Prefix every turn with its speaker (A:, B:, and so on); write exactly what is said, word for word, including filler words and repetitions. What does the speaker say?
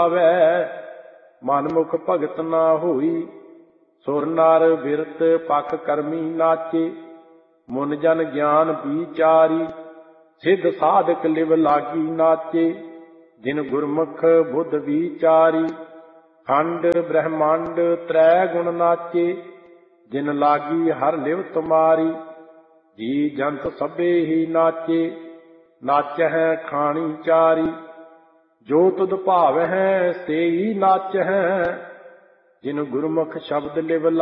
A: ਆਵੈ ਮਨ ਮੁਖ ਭਗਤ ਨਾ ਹੋਈ। ਸੁਰ ਨਰ ਬਿਰਤ ਪਖ ਕਰਮੀ ਨਾਚੇ ਮੁਨ ਜਨ ਗਿਆਨ ਵਿਚਾਰੀ। ਸਿੱਧ ਸਾਧਕ ਲਿਵ ਲਾਗੀ ਨਾਚੇ ਜਿਨ ਗੁਰਮੁਖ ਬੁੱਧ ਵਿਚਾਰੀ। ਖੰਡ ਬ੍ਰਹਮੰਡ ਤ੍ਰੈ ਗੁਣ ਨਾਚੇ ਜਿਨ ਲਾਗੀ ਹਰ ਲਿਵ ਤੁਮਾਰੀ। ਜੀ ਜੰਤ ਸਭੇ ਹੀ ਨਾਚੇ ਨਾਚਹਿ ਖਾਣੀ ਚਾਰੀ। ਜੋ ਤੁਧ ਭਾਵਹਿ ਸੇਈ ਨਾਚਹਿ ਜਿਨ ਗੁਰਮੁਖ ਸ਼ਬਦ ਲਿਵ